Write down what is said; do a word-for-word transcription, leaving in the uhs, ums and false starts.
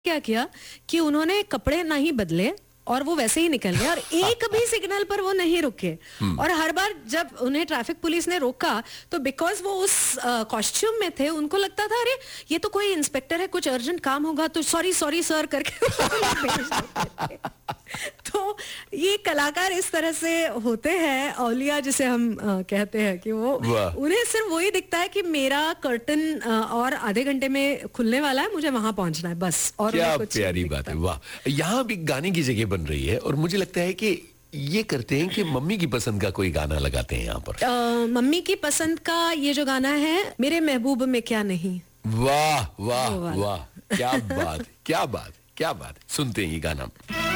क्या किया कि उन्होंने कपड़े ना ही बदले और वो वैसे ही निकल गए और एक भी सिग्नल पर वो नहीं रुके। और हर बार जब उन्हें ट्रैफिक पुलिस ने रोका तो बिकॉज वो उस कॉस्ट्यूम में थे, उनको लगता था अरे ये तो कोई इंस्पेक्टर है, कुछ अर्जेंट काम होगा तो सॉरी सॉरी सर करके भेज देते थे। तो ये कलाकार इस तरह से होते हैं, औलिया जिसे हम आ, कहते हैं कि वो उन्हें सिर्फ वही दिखता है कि मेरा कर्टन और आधे घंटे में खुलने वाला है, मुझे वहां पहुंचना है बस। और क्या प्यारी बात है, वाह। यहाँ भी गाने की जगह बन रही है और मुझे लगता है कि ये करते हैं कि मम्मी की पसंद का कोई गाना लगाते हैं यहाँ पर। आ, मम्मी की पसंद का ये जो गाना है मेरे महबूब में क्या नहीं। वाह वाह वाह, क्या बात क्या बात क्या बात। सुनते हैं ये गाना।